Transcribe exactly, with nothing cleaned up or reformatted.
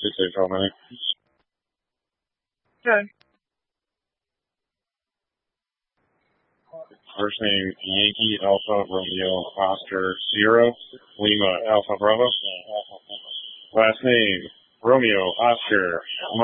Six eight twelve nine. Okay. First name Yankee Alpha Romeo Oscar Sierra Lima Alpha Bravo. Last name Romeo Oscar